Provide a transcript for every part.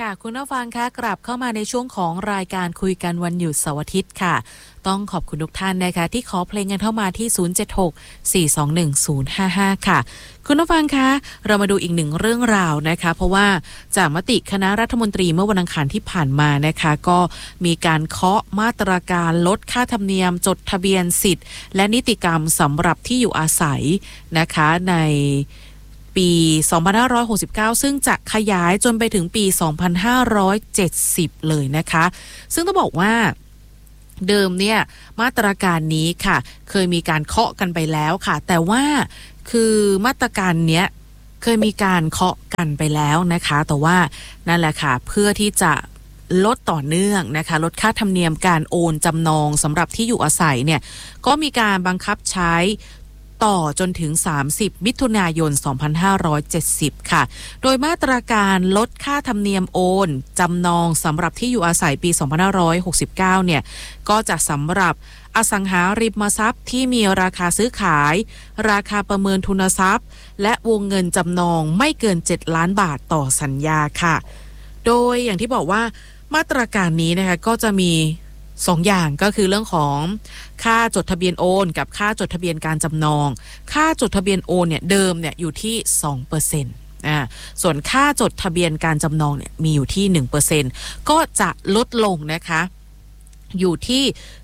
ค่ะคุณผู้ฟังคะกลับเข้ามาในช่วงของรายการคุยกันวันหยุดเสาร์อาทิตย์ค่ะต้องขอบคุณทุกท่านนะคะที่ขอเพลงกันเข้ามาที่076-421-055ค่ะคุณผู้ฟังคะเรามาดูอีกหนึ่งเรื่องราวนะคะเพราะว่าจากมติคณะรัฐมนตรีเมื่อวันอังคารที่ผ่านมานะคะก็มีการเคาะมาตรการลดค่าธรรมเนียมจดทะเบียนสิทธิ์และนิติกรรมสำหรับที่อยู่อาศัยนะคะในปี2569ซึ่งจะขยายจนไปถึงปี2570เลยนะคะซึ่งต้องบอกว่าเดิมเนี่ยมาตรการนี้ค่ะเคยมีการเคาะกันไปแล้วค่ะแต่ว่าคือมาตรการเนี้ยเคยมีการเคาะกันไปแล้วนะคะแต่ว่านั่นแหละค่ะเพื่อที่จะลดต่อเนื่องนะคะลดค่าธรรมเนียมการโอนจำนองสำหรับที่อยู่อาศัยเนี่ยก็มีการบังคับใช้ต่อจนถึง30มิถุนายน2570ค่ะโดยมาตรการลดค่าธรรมเนียมโอนจำนองสำหรับที่อยู่อาศัยปี2569เนี่ยก็จะสำหรับอสังหาริมทรัพย์ที่มีราคาซื้อขายราคาประเมินทุนทรัพย์และวงเงินจำนองไม่เกิน7ล้านบาทต่อสัญญาค่ะโดยอย่างที่บอกว่ามาตรการนี้นะคะก็จะมี2อย่างก็คือเรื่องของค่าจดทะเบียนโอนกับค่าจดทะเบียนการจำนองค่าจดทะเบียนโอนเนี่ยเดิมเนี่ยอยู่ที่ 2% ส่วนค่าจดทะเบียนการจำนองเนี่ยมีอยู่ที่ 1% ก็จะลดลงนะคะอยู่ที่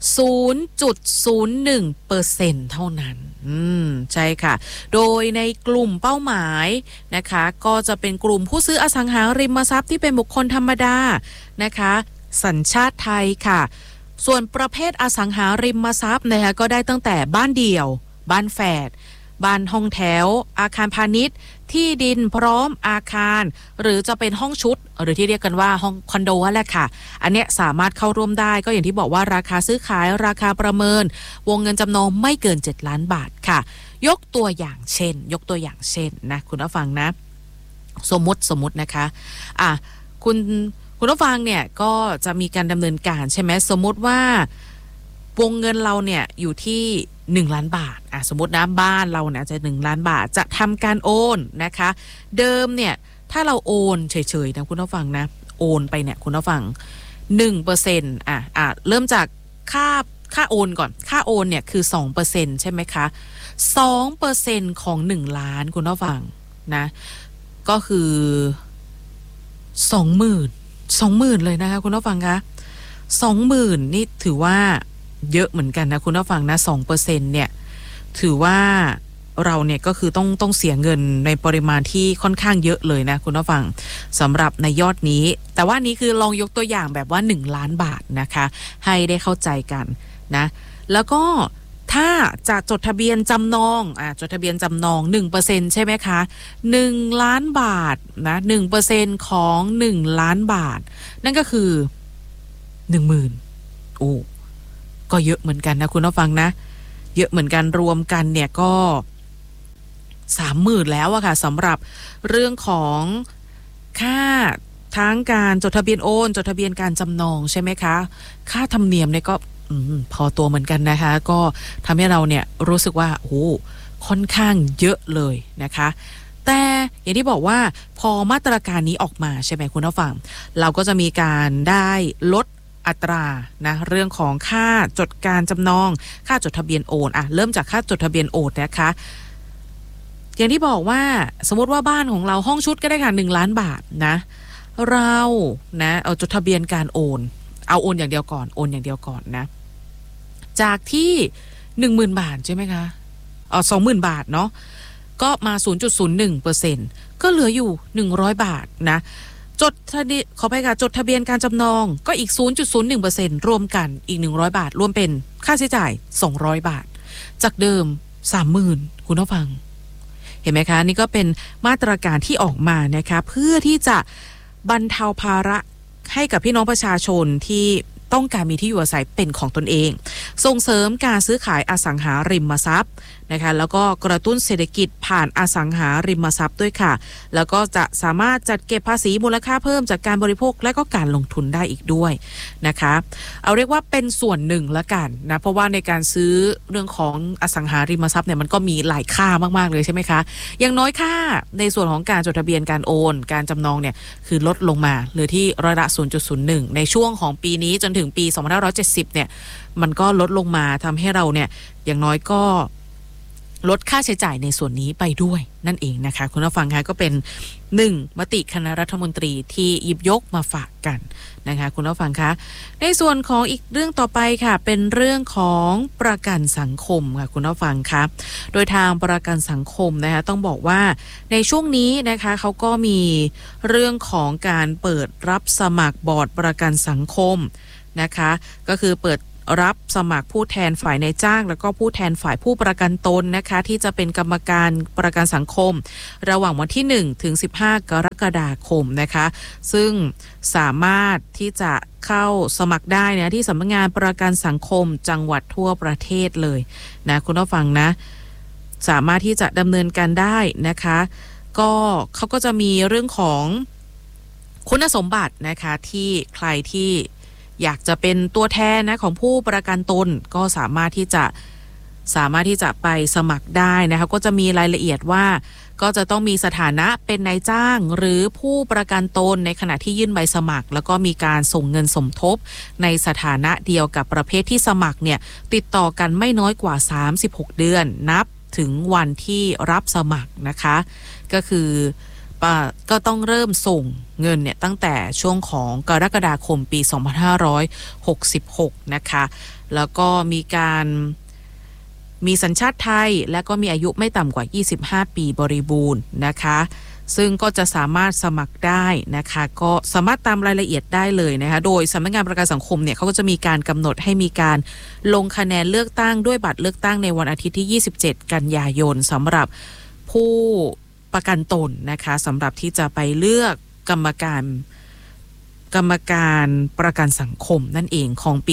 0.01% เท่านั้นใช่ค่ะโดยในกลุ่มเป้าหมายนะคะก็จะเป็นกลุ่มผู้ซื้ออสังหาริมทรัพย์ที่เป็นบุคคลธรรมดานะคะสัญชาติไทยค่ะส่วนประเภทอสังหาริมทรัพย์นะคะก็ได้ตั้งแต่บ้านเดี่ยวบ้านแฝดบ้านห้องแถวอาคารพาณิชย์ที่ดินพร้อมอาคารหรือจะเป็นห้องชุดหรือที่เรียกกันว่าห้องคอนโดแหละค่ะอันเนี้ยสามารถเข้าร่วมได้ก็อย่างที่บอกว่าราคาซื้อขายราคาประเมินวงเงินจำนองไม่เกิน7ล้านบาทค่ะยกตัวอย่างเช่นนะคุณผู้ฟังนะสมมตินะคะคุณผู้ฟังเนี่ยก็จะมีการดำเนินการใช่ไหมสมมติว่าวงเงินเราเนี่ยอยู่ที่1ล้านบาทสมมตินะบ้านเราเนี่ยจะ1ล้านบาทจะทำการโอนนะคะเดิมเนี่ยถ้าเราโอนเฉยๆนะคุณผู้ฟังนะโอนไปเนี่ยคุณผู้ฟัง 1% เริ่มจากค่าโอนก่อนค่าโอนเนี่ยคือ 2% ใช่ไหมคะ 2% ของ1ล้านคุณผู้ฟังนะก็คือ20,000เลยนะคะคุณผู้ฟังคะ 20,000 นี่ถือว่าเยอะเหมือนกันนะคุณผู้ฟังนะ 2% เนี่ยถือว่าเราเนี่ยก็คือต้องเสียเงินในปริมาณที่ค่อนข้างเยอะเลยนะคุณผู้ฟังสำหรับในยอดนี้แต่ว่านี้คือลองยกตัวอย่างแบบว่า1ล้านบาทนะคะให้ได้เข้าใจกันนะแล้วก็ถ้าจะจดทะเบียนจำนองจดทะเบียนจำนอง 1% ใช่ไหมคะ1ล้านบาทนะ 1% ของ1ล้านบาทนั่นก็คือ 10,000 โอ้ก็เยอะเหมือนกันนะคุณผู้ฟังนะเยอะเหมือนกันรวมกันเนี่ยก็ 30,000 แล้วอะค่ะสำหรับเรื่องของค่าทั้งการจดทะเบียนโอนจดทะเบียนการจำนองใช่ไหมคะค่าธรรมเนียมเนี่ยก็พอตัวเหมือนกันนะคะก็ทำให้เราเนี่ยรู้สึกว่าโอ้ค่อนข้างเยอะเลยนะคะแต่อย่างที่บอกว่าพอมาตรการนี้ออกมาใช่ไหมคุณผู้ฟังเราก็จะมีการได้ลดอัตรานะเรื่องของค่าจดการจำนองค่าจดทะเบียนโอนเริ่มจากค่าจดทะเบียนโอนนะคะอย่างที่บอกว่าสมมติว่าบ้านของเราห้องชุดก็ได้ค่ะ1ล้านบาทนะเรานะเอาจดทะเบียนการโอนอย่างเดียวก่อนนะจากที่ 10,000 บาทใช่ไหมคะ20,000 บาทเนาะก็มา 0.01% ก็เหลืออยู่100 บาทนะขอไปค่ะจดทะเบียนการจำนองก็อีก 0.01% รวมกันอีก100บาทรวมเป็นค่าใช้จ่าย200บาทจากเดิม 30,000 คุณผู้ฟังเห็นไหมคะนี่ก็เป็นมาตรการที่ออกมานะคะเพื่อที่จะบรรเทาภาระให้กับพี่น้องประชาชนที่ต้องการมีที่อยู่อาศัยเป็นของตนเองส่งเสริมการซื้อขายอสังหาริมทรัพย์นะคะแล้วก็กระตุ้นเศรษฐกิจผ่านอสังหาริมทรัพย์ด้วยค่ะแล้วก็จะสามารถจัดเก็บภาษีมูลค่าเพิ่มจากการบริโภคและก็การลงทุนได้อีกด้วยนะคะเอาเรียกว่าเป็นส่วนหนึ่งละกันนะเพราะว่าในการซื้อเรื่องของอสังหาริมทรัพย์เนี่ยมันก็มีหลายค่ามากๆเลยใช่ไหมคะอย่างน้อยค่าในส่วนของการจดทะเบียนการโอนการจำนองเนี่ยคือลดลงมาเหลือที่ร้อยละ 0.01 ในช่วงของปีนี้จนถึงปี2570เนี่ยมันก็ลดลงมาทำให้เราเนี่ยอย่างน้อยก็ลดค่าใช้จ่ายในส่วนนี้ไปด้วยนั่นเองนะคะคุณผู้ฟังคะก็เป็น1มติคณะรัฐมนตรีที่หยิบยกมาฝากกันนะคะคุณผู้ฟังคะในส่วนของอีกเรื่องต่อไปค่ะเป็นเรื่องของประกันสังคมค่ะคุณผู้ฟังคะโดยทางประกันสังคมนะคะต้องบอกว่าในช่วงนี้นะคะเขาก็มีเรื่องของการเปิดรับสมัครบอร์ดประกันสังคมนะคะก็คือเปิดรับสมัครผู้แทนฝ่ายนายจ้างแล้วก็ผู้แทนฝ่ายผู้ประกันตนนะคะที่จะเป็นกรรมการประกันสังคมระหว่างวันที่1ถึง15กรกฎาคมนะคะซึ่งสามารถที่จะเข้าสมัครได้นะที่สำนักงานประกันสังคมจังหวัดทั่วประเทศเลยนะคุณผู้ฟังนะสามารถที่จะดำเนินการได้นะคะก็เขาก็จะมีเรื่องของคุณสมบัตินะคะที่ใครที่อยากจะเป็นตัวแทนนะของผู้ประกันตนก็สามารถที่จะไปสมัครได้นะคะก็จะมีรายละเอียดว่าก็จะต้องมีสถานะเป็นนายจ้างหรือผู้ประกันตนในขณะที่ยื่นใบสมัครแล้วก็มีการส่งเงินสมทบในสถานะเดียวกับประเภทที่สมัครเนี่ยติดต่อกันไม่น้อยกว่า36เดือนนับถึงวันที่รับสมัครนะคะก็คือก็ต้องเริ่มส่งเงินเนี่ยตั้งแต่ช่วงของกรกฎาคมปี2566นะคะแล้วก็มีสัญชาติไทยและก็มีอายุไม่ต่ำกว่า25ปีบริบูรณ์นะคะซึ่งก็จะสามารถสมัครได้นะคะก็สามารถตามรายละเอียดได้เลยนะคะโดยสำนักงานประกันสังคมเนี่ยเขาก็จะมีการกำหนดให้มีการลงคะแนนเลือกตั้งด้วยบัตรเลือกตั้งในวันอาทิตย์ที่27กันยายนสำหรับผู้ประกันตนนะคะสำหรับที่จะไปเลือกกรรมการประกันสังคมนั่นเองของปี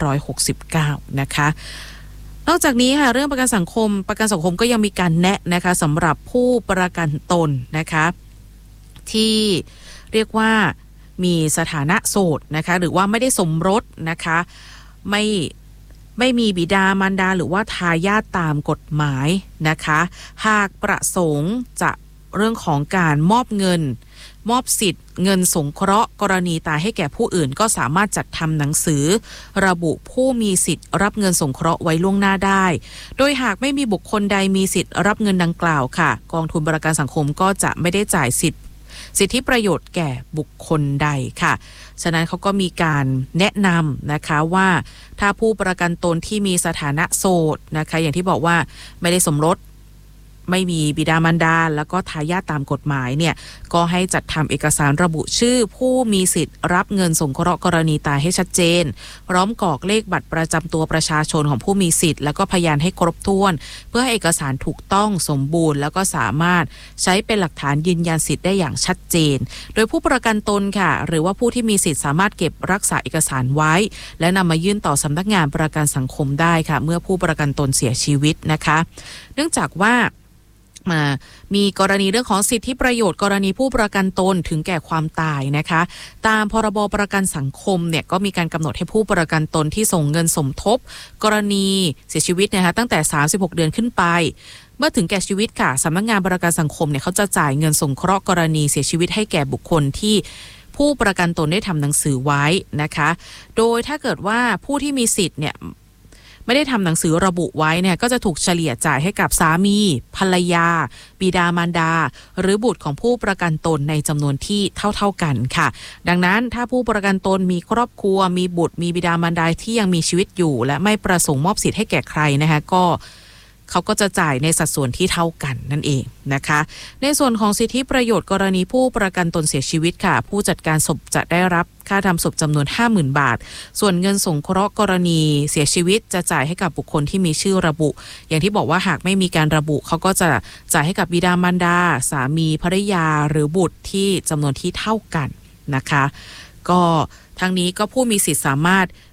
2569นะคะนอกจากนี้ค่ะเรื่องประกันสังคมก็ยังมีการแนะนะคะสำหรับผู้ประกันตนนะคะที่เรียกว่ามีสถานะโสดนะคะหรือว่าไม่ได้สมรสนะคะไม่มีบิดามารดาหรือว่าทายาทตามกฎหมายนะคะหากประสงค์จะเรื่องของการมอบสิทธิ์เงินสงเคราะห์กรณีตายให้แก่ผู้อื่นก็สามารถจัดทำหนังสือระบุผู้มีสิทธิ์รับเงินสงเคราะห์ไว้ล่วงหน้าได้โดยหากไม่มีบุคคลใดมีสิทธิ์รับเงินดังกล่าวค่ะกองทุนประกันสังคมก็จะไม่ได้จ่ายสิทธิประโยชน์แก่บุคคลใดค่ะฉะนั้นเขาก็มีการแนะนำนะคะว่าถ้าผู้ประกันตนที่มีสถานะโสดนะคะอย่างที่บอกว่าไม่ได้สมรสไม่มีบิดามารดาแล้วก็ทายาทตามกฎหมายเนี่ยก็ให้จัดทำเอกสารระบุชื่อผู้มีสิทธิ์รับเงินสงเคราะห์กรณีตายให้ชัดเจนพร้อมกรอกเลขบัตรประจำตัวประชาชนของผู้มีสิทธิ์แล้วก็พยานให้ครบถ้วนเพื่อให้เอกสารถูกต้องสมบูรณ์แล้วก็สามารถใช้เป็นหลักฐานยืนยันสิทธิ์ได้อย่างชัดเจนโดยผู้ประกันตนค่ะหรือว่าผู้ที่มีสิทธิ์สามารถเก็บรักษาเอกสารไว้และนำมายื่นต่อสำนักงานประกันสังคมได้ค่ะเมื่อผู้ประกันตนเสียชีวิตนะคะเนื่องจากว่ามีกรณีเรื่องของสิทธิประโยชน์กรณีผู้ประกันตนถึงแก่ความตายนะคะตามพรบประกันสังคมเนี่ยก็มีการกำหนดให้ผู้ประกันตนที่ส่งเงินสมทบกรณีเสียชีวิตนะคะตั้งแต่36เดือนขึ้นไปเมื่อถึงแก่ชีวิตค่ะสำนักงานประกันสังคมเนี่ยเขาจะจ่ายเงินสงเคราะห์กรณีเสียชีวิตให้แก่บุคคลที่ผู้ประกันตนได้ทำหนังสือไว้นะคะโดยถ้าเกิดว่าผู้ที่มีสิทธิ์เนี่ยไม่ได้ทำหนังสือระบุไว้เนี่ยก็จะถูกเฉลี่ยจ่ายให้กับสามีภรรยาบิดามารดาหรือบุตรของผู้ประกันตนในจำนวนที่เท่ากันค่ะดังนั้นถ้าผู้ประกันตนมีครอบครัวมีบุตรมีบิดามารดาที่ยังมีชีวิตอยู่และไม่ประสงค์มอบสิทธิ์ให้แก่ใครนะคะก็เขาก็จะจ่ายในสัดส่วนที่เท่ากันนั่นเองนะคะในส่วนของสิทธิประโยชน์กรณีผู้ประกันตนเสียชีวิตค่ะผู้จัดการศพจะได้รับค่าทำศพจำนวน 50,000 บาทส่วนเงินสงเคราะห์กรณีเสียชีวิตจะจ่ายให้กับบุคคลที่มีชื่อระบุอย่างที่บอกว่าหากไม่มีการระบุเขาก็จะจ่ายให้กับบิดามารดาสามีภรรยาหรือบุตรที่จำนวนที่เท่ากันนะคะก็ทั้งนี้ก็ผู้มีสิทธิ์สามารถ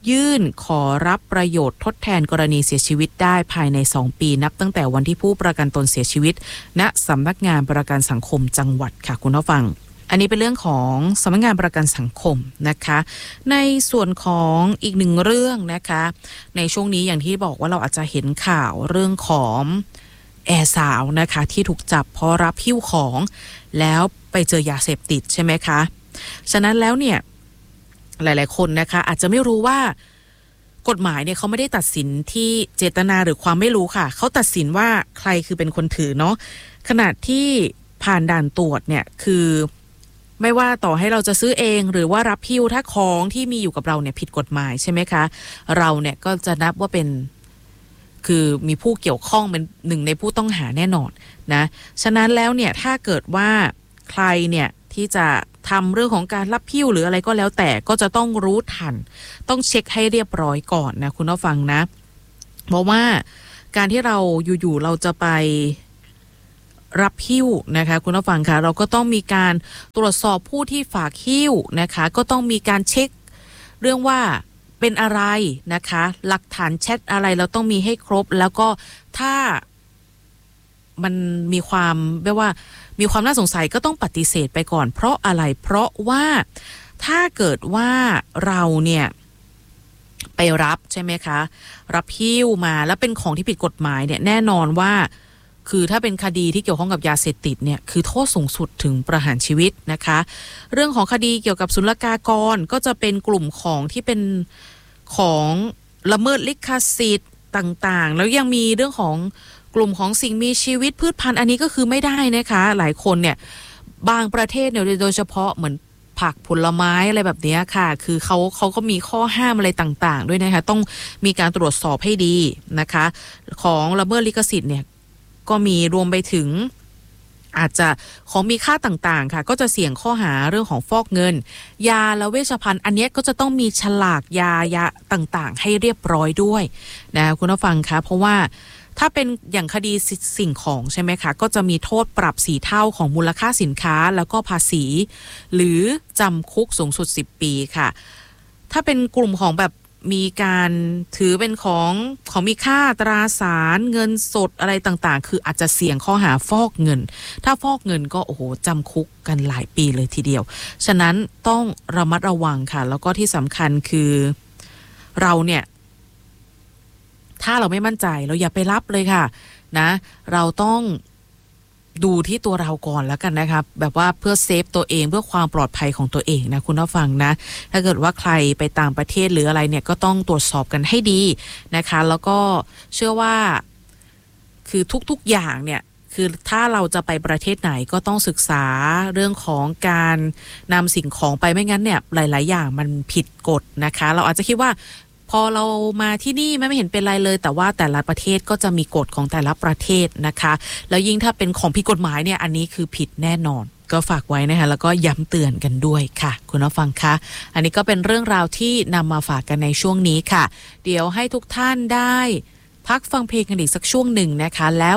ยื่นขอรับประโยชน์ทดแทนกรณีเสียชีวิตได้ภายใน2 ปีนับตั้งแต่วันที่ผู้ประกันตนเสียชีวิตณสำนักงานประกันสังคมจังหวัดค่ะคุณผู้ฟังอันนี้เป็นเรื่องของสำนักงานประกันสังคมนะคะในส่วนของอีกหนึ่งเรื่องนะคะในช่วงนี้อย่างที่บอกว่าเราอาจจะเห็นข่าวเรื่องของแอร์สาวนะคะที่ถูกจับเพราะรับหิ้วของแล้วไปเจอยาเสพติดใช่ไหมคะฉะนั้นแล้วเนี่ยหลายๆคนนะคะอาจจะไม่รู้ว่ากฎหมายเนี่ยเขาไม่ได้ตัดสินที่เจตนาหรือความไม่รู้ค่ะเขาตัดสินว่าใครคือเป็นคนถือเนาะขณะที่ผ่านด่านตรวจเนี่ยคือไม่ว่าต่อให้เราจะซื้อเองหรือว่ารับหิ้วถ้าของที่มีอยู่กับเราเนี่ยผิดกฎหมายใช่ไหมคะเราเนี่ยก็จะนับว่าเป็นคือมีผู้เกี่ยวข้องเป็นหนึ่งในผู้ต้องหาแน่นอนนะฉะนั้นแล้วเนี่ยถ้าเกิดว่าใครเนี่ยที่จะทำเรื่องของการรับหิ้วหรืออะไรก็แล้วแต่ก็จะต้องรู้ทันต้องเช็คให้เรียบร้อยก่อนนะคุณผู้ฟังนะเพราะว่าการที่เราอยู่ๆเราจะไปรับหิ้วนะคะคุณผู้ฟังคะเราก็ต้องมีการตรวจสอบผู้ที่ฝากหิ้วนะคะก็ต้องมีการเช็คเรื่องว่าเป็นอะไรนะคะหลักฐานแชทอะไรเราต้องมีให้ครบแล้วก็ถ้ามันมีความแบบว่ามีความน่าสงสัยก็ต้องปฏิเสธไปก่อนเพราะอะไรเพราะว่าถ้าเกิดว่าเราเนี่ยไปรับใช่ไหมคะรับหิ้วมาแล้วเป็นของที่ผิดกฎหมายเนี่ยแน่นอนว่าคือถ้าเป็นคดีที่เกี่ยวข้องกับยาเสพติดเนี่ยคือโทษสูงสุดถึงประหารชีวิตนะคะเรื่องของคดีเกี่ยวกับศุลกากรก็จะเป็นกลุ่มของที่เป็นของละเมิดลิขสิทธิ์ต่างๆแล้วยังมีเรื่องของกลุ่มของสิ่งมีชีวิตพืชพันธุ์อันนี้ก็คือไม่ได้นะคะหลายคนเนี่ยบางประเทศเนี่ยโดยเฉพาะเหมือนผักผลไม้อะไรแบบนี้ค่ะคือเขาก็มีข้อห้ามอะไรต่างๆด้วยนะคะต้องมีการตรวจสอบให้ดีนะคะของละเมิดลิขสิทธิ์เนี่ยก็มีรวมไปถึงอาจจะของมีค่าต่างๆค่ะก็จะเสี่ยงข้อหาเรื่องของฟอกเงินยาและเวชภัณฑ์อันนี้ก็จะต้องมีฉลากยาต่างๆให้เรียบร้อยด้วยนะคุณผู้ฟังคะเพราะว่าถ้าเป็นอย่างคดีสิ่งของใช่ไหมคะก็จะมีโทษปรับ4 เท่าของมูลค่าสินค้าแล้วก็ภาษีหรือจำคุกสูงสุด10 ปีค่ะถ้าเป็นกลุ่มของแบบมีการถือเป็นของมีค่าตราสารเงินสดอะไรต่างๆคืออาจจะเสี่ยงข้อหาฟอกเงินถ้าฟอกเงินก็โอ้โหจำคุกกันหลายปีเลยทีเดียวฉะนั้นต้องระมัดระวังค่ะแล้วก็ที่สำคัญคือเราเนี่ยถ้าเราไม่มั่นใจเราอย่าไปรับเลยค่ะนะเราต้องดูที่ตัวเราก่อนแล้วกันนะครับแบบว่าเพื่อเซฟตัวเองเพื่อความปลอดภัยของตัวเองนะคุณผู้ฟังนะถ้าเกิดว่าใครไปต่างประเทศหรืออะไรเนี่ยก็ต้องตรวจสอบกันให้ดีนะคะแล้วก็เชื่อว่าคือทุกๆอย่างเนี่ยคือถ้าเราจะไปประเทศไหนก็ต้องศึกษาเรื่องของการนำสิ่งของไปไม่งั้นเนี่ยหลายๆอย่างมันผิดกฎนะคะเราอาจจะคิดว่าพอเรามาที่นี่ไม่เห็นเป็นไรเลยแต่ว่าแต่ละประเทศก็จะมีกฎของแต่ละประเทศนะคะแล้วยิ่งถ้าเป็นของผิดกฎหมายเนี่ยอันนี้คือผิดแน่นอนก็ฝากไว้นะคะแล้วก็ย้ำเตือนกันด้วยค่ะคุณผู้ฟังคะอันนี้ก็เป็นเรื่องราวที่นำมาฝากกันในช่วงนี้ค่ะเดี๋ยวให้ทุกท่านได้พักฟังเพลงกันอีกสักช่วงหนึ่งนะคะแล้ว